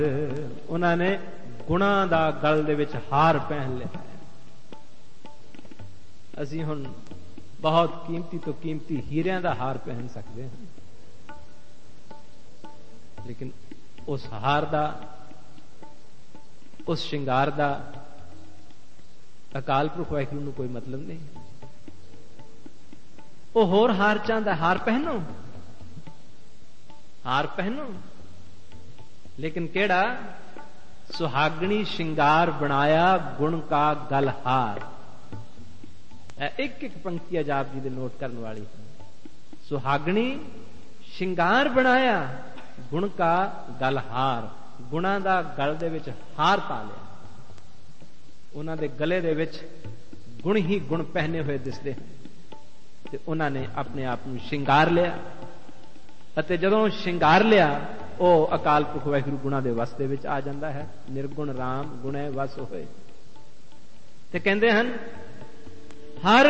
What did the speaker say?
ਉਹਨਾਂ ਨੇ ਗੁਣਾਂ ਦਾ ਗਲ ਦੇ ਵਿੱਚ ਹਾਰ ਪਹਿਨ ਲਿਆ। ਅਸੀਂ ਹੁਣ ਬਹੁਤ ਕੀਮਤੀ ਤੋਂ ਕੀਮਤੀ ਹੀਰਿਆਂ ਦਾ ਹਾਰ ਪਹਿਨ ਸਕਦੇ ਹਾਂ, ਲੇਕਿਨ ਉਸ ਹਾਰ ਦਾ, ਉਸ ਸ਼ਿੰਗਾਰ ਦਾ ਅਕਾਲ ਪੁਰਖ ਵਾਹਿਗੁਰੂ ਨੂੰ ਕੋਈ ਮਤਲਬ ਨਹੀਂ। ਉਹ ਹੋਰ ਹਾਰ ਚਾਹੁੰਦਾ, ਹਾਰ ਪਹਿਨੋ, ਹਾਰ ਪਹਿਨੋ, ਲੇਕਿਨ ਕਿਹੜਾ? ਸੁਹਾਗਣੀ ਸ਼ਿੰਗਾਰ ਬਣਾਇਆ ਗੁਣ ਕਾ ਗਲ ਹਾਰ। ਇੱਕ ਇੱਕ ਪੰਕਤੀ ਜਾਪ ਜੀ ਦੇ ਨੋਟ ਕਰਨ ਵਾਲੀ। ਸੁਹਾਗਣੀ ਸ਼ਿੰਗਾਰ ਬਣਾਇਆ ਗੁਣ ਕਾ ਗਲ ਹਾਰ। ਗੁਣਾਂ ਦਾ ਗਲ ਦੇ ਵਿੱਚ ਹਾਰ ਪਾ ਲਿਆ। ਉਹਨਾਂ ਦੇ ਗਲੇ ਦੇ ਵਿੱਚ ਗੁਣ ਹੀ ਗੁਣ ਪਹਿਨੇ ਹੋਏ ਦਿਸਦੇ ਹਨ ਤੇ ਉਹਨਾਂ ਨੇ ਆਪਣੇ ਆਪ ਨੂੰ ਸ਼ਿੰਗਾਰ ਲਿਆ। ਅਤੇ ਜਦੋਂ ਸ਼ਿੰਗਾਰ ਲਿਆ, ਉਹ ਅਕਾਲ ਪੁਰਖ ਵਾਹਿਗੁਰੂ ਗੁਣਾਂ ਦੇ ਵਸ ਦੇ ਵਿੱਚ ਆ ਜਾਂਦਾ ਹੈ। ਨਿਰਗੁਣ ਰਾਮ ਗੁਣੈ ਵਸ ਹੋਏ। ਤੇ ਕਹਿੰਦੇ ਹਨ ਹਰ